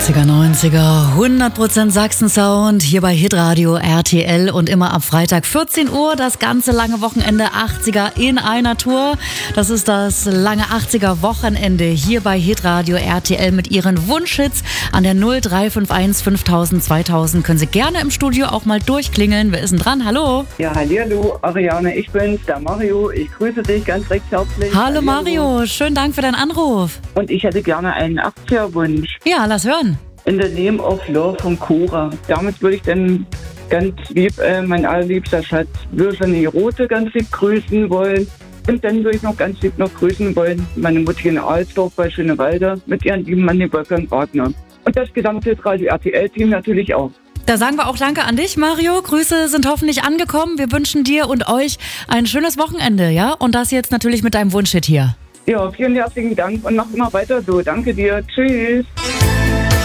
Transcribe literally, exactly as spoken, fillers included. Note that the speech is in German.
achtziger, neunziger, hundert Prozent Sachsen-Sound hier bei Hitradio R T L und immer ab Freitag vierzehn Uhr das ganze lange Wochenende achtziger in einer Tour. Das ist das lange achtziger Wochenende hier bei Hitradio R T L mit Ihren Wunschhits an der null drei fünf eins fünftausend zweitausend. Können Sie gerne im Studio auch mal durchklingeln. Wer ist denn dran? Hallo? Ja, hallihallo, Ariane, ich bin's, der Mario. Ich grüße dich ganz recht herzlich. Hallo Mario, schönen Dank für deinen Anruf. Und ich hätte gerne einen achtziger-Wunsch. Ja, lass hören. In the Name of Love von Cora. Damit würde ich dann ganz lieb, äh, mein allerliebster Schatz, Virginie Rote ganz lieb grüßen wollen. Und dann würde ich noch ganz lieb noch grüßen wollen, meine Mutti in Alsdorf bei Schönewalde mit ihrem lieben Mann, den Wolfgang Wagner. Und das gesamte Radio R T L-Team natürlich auch. Da sagen wir auch Danke an dich, Mario. Grüße sind hoffentlich angekommen. Wir wünschen dir und euch ein schönes Wochenende, ja? Und das jetzt natürlich mit deinem Wunschhit hier. Ja, vielen herzlichen Dank und mach immer weiter so. Danke dir. Tschüss.